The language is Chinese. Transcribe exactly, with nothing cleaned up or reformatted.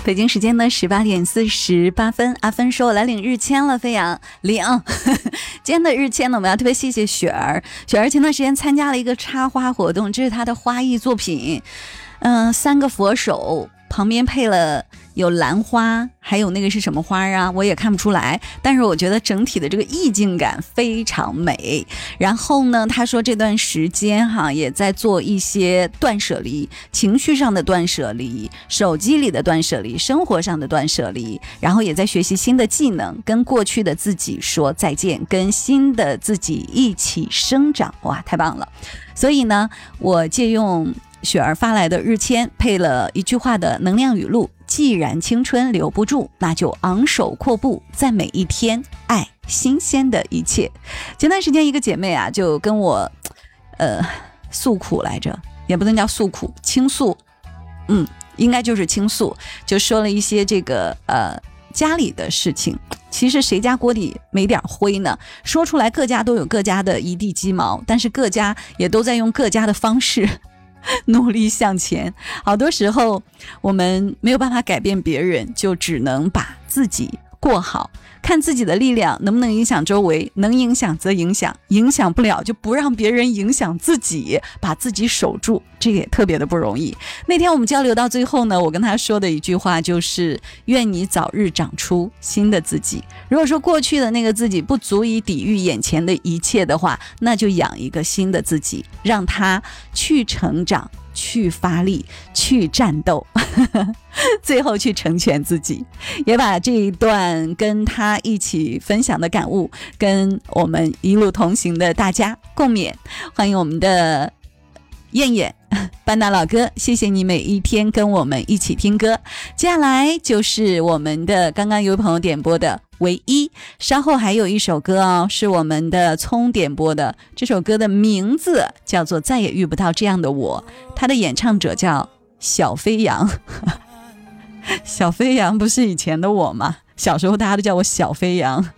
北京时间呢十八点四十八分，阿芬说我来领日签了，飞扬领。今天的日签呢，我们要特别谢谢雪儿。雪儿前段时间参加了一个插花活动，这是她的花艺作品，嗯、呃，三个佛手旁边配了有兰花，还有那个是什么花啊，我也看不出来，但是我觉得整体的这个意境感非常美。然后呢，他说这段时间哈也在做一些断舍离，情绪上的断舍离，手机里的断舍离，生活上的断舍离，然后也在学习新的技能，跟过去的自己说再见，跟新的自己一起生长。哇，太棒了。所以呢，我借用雪儿发来的日签，配了一句话的能量语录：既然青春留不住，那就昂首阔步，在每一天爱新鲜的一切。前段时间一个姐妹啊就跟我呃诉苦来着，也不能叫诉苦，倾诉，嗯，应该就是倾诉，就说了一些这个呃家里的事情。其实谁家锅底没点灰呢？说出来各家都有各家的一地鸡毛，但是各家也都在用各家的方式努力向前。好多时候我们没有办法改变别人，就只能把自己过好，看自己的力量能不能影响周围，能影响则影响，影响不了就不让别人影响自己，把自己守住，这个也特别的不容易。那天我们交流到最后呢，我跟他说的一句话就是愿你早日长出新的自己。如果说过去的那个自己不足以抵御眼前的一切的话，那就养一个新的自己，让他去成长，去发力，去战斗最后去成全自己。也把这一段跟他一起分享的感悟跟我们一路同行的大家共勉。欢迎我们的燕燕班纳老哥，谢谢你每一天跟我们一起听歌。接下来就是我们的刚刚有位朋友点播的唯一，稍后还有一首歌哦，是我们的聪点播的，这首歌的名字叫做再也遇不到这样的我，它的演唱者叫小飞扬小飞扬不是以前的我吗？小时候大家都叫我小飞扬。